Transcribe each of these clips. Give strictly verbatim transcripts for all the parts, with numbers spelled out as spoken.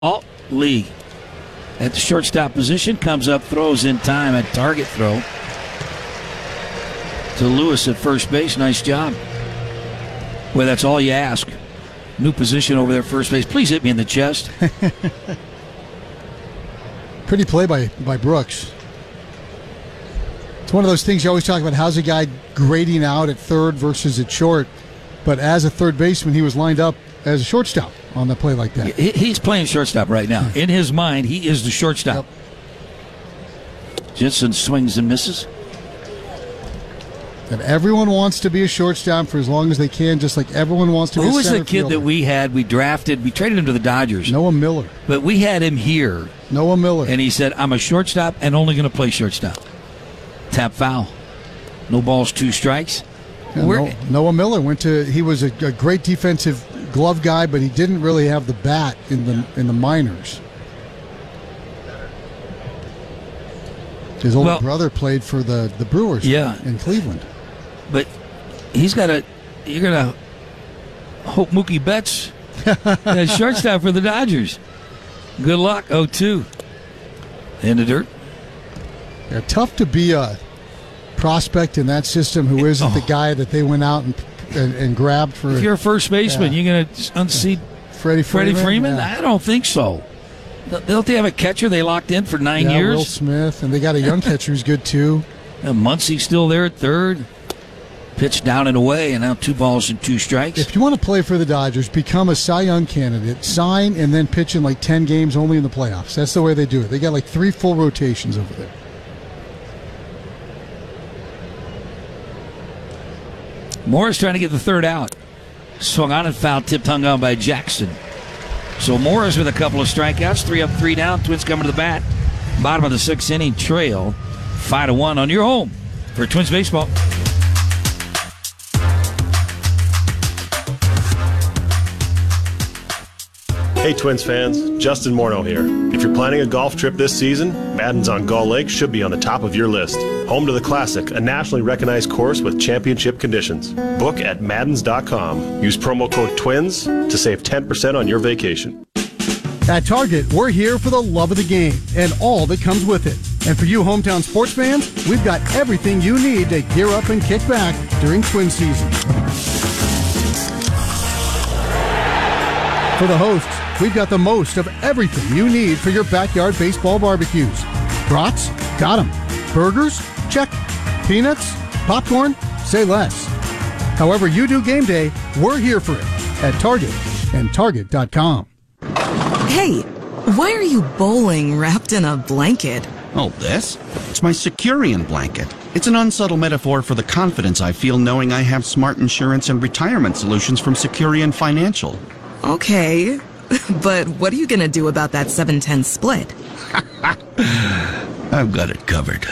Alt Lee at the shortstop position, comes up, throws in time at target throw to Lewis at first base. Nice job. Well, that's all you ask. New position over there, first base. Please hit me in the chest. Pretty play by, by Brooks. It's one of those things you always talk about. How's a guy grading out at third versus at short? But as a third baseman, he was lined up as a shortstop on the play like that. He, he's playing shortstop right now. In his mind, he is the shortstop. Yep. Jensen swings and misses. And everyone wants to be a shortstop for as long as they can, just like everyone wants to be Who a was center the kid fielder. that we had? We drafted, we traded him to the Dodgers. Noah Miller. But we had him here. Noah Miller. And he said, I'm a shortstop and only going to play shortstop. Tap foul. No balls, two strikes. Yeah, Noah, Noah Miller went to, he was a, a great defensive glove guy, but he didn't really have the bat in the in the minors. His older well, brother played for the, the Brewers yeah. in Cleveland. But he's got a, you're going to hope Mookie Betts as shortstop for the Dodgers. Good luck, oh two. In the dirt. Yeah, tough to be a prospect in that system who isn't oh. the guy that they went out and and, and grabbed for. If you're a first baseman, yeah. you're going to unseat Freddie Freeman. Freddie Freeman? Yeah. I don't think so. Don't they have a catcher they locked in for nine yeah, years? Will Smith, and they got a young catcher who's good too. And Muncie's still there at third. Pitch down and away, and now two balls and two strikes. If you want to play for the Dodgers, become a Cy Young candidate, sign, and then pitch in like ten games only in the playoffs. That's the way they do it. They got like three full rotations over there. Morris trying to get the third out. Swung on and foul, tipped, hung on by Jackson. So Morris with a couple of strikeouts, three up, three down. Twins coming to the bat. Bottom of the sixth inning trail, five to one on your home for Twins baseball. Hey Twins fans, Justin Morneau here. If you're planning a golf trip this season, Madden's on Gull Lake should be on the top of your list. Home to the Classic, a nationally recognized course with championship conditions. Book at Maddens dot com. Use promo code TWINS to save ten percent on your vacation. At Target, we're here for the love of the game and all that comes with it. And for you hometown sports fans, we've got everything you need to gear up and kick back during Twin season. For the hosts, we've got the most of everything you need for your backyard baseball barbecues. Brats? Got 'em. Burgers? Check. Peanuts? Popcorn? Say less. However you do game day, we're here for it at Target and Target dot com. Hey, why are you bowling wrapped in a blanket? Oh, this? It's my Securian blanket. It's an unsubtle metaphor for the confidence I feel knowing I have smart insurance and retirement solutions from Securian Financial. Okay, but what are you going to do about that seven ten split? I've got it covered.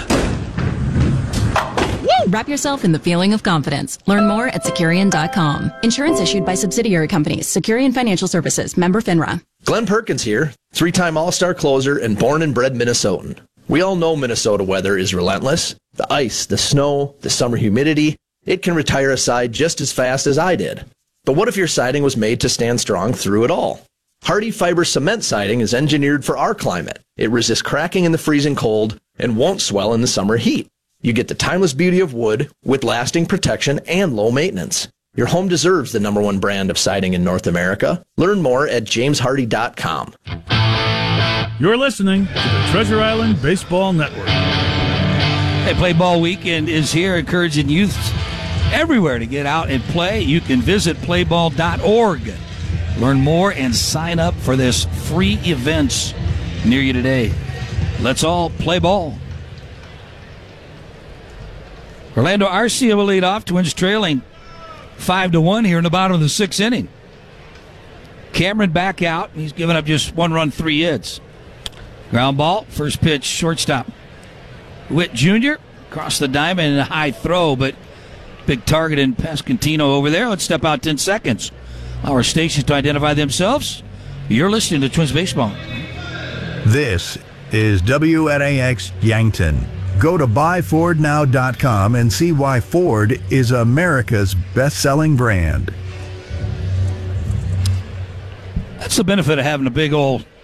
Wrap yourself in the feeling of confidence. Learn more at Securian dot com. Insurance issued by subsidiary companies. Securian Financial Services. Member FINRA. Glenn Perkins here, three-time All-Star closer and born and bred Minnesotan. We all know Minnesota weather is relentless. The ice, the snow, the summer humidity, it can retire a side just as fast as I did. But what if your siding was made to stand strong through it all? Hardy Fiber Cement Siding is engineered for our climate. It resists cracking in the freezing cold and won't swell in the summer heat. You get the timeless beauty of wood with lasting protection and low maintenance. Your home deserves the number one brand of siding in North America. Learn more at james hardy dot com. You're listening to the Treasure Island Baseball Network. Hey, Play Ball Weekend is here, encouraging youth everywhere to get out and play. You can visit play ball dot org. Learn more and sign up for this free events near you today. Let's all play ball. Orlando Arcia will lead off. Twins trailing five to one here in the bottom of the sixth inning. Cameron back out. He's given up just one run, three hits. Ground ball, first pitch, shortstop. Witt Junior across the diamond and a high throw, but big target in Pasquantino over there. Let's step out ten seconds. Our stations to identify themselves. You're listening to Twins Baseball. This is W N A X Yankton. Go to buy ford now dot com and see why Ford is America's best-selling brand. That's the benefit of having a big old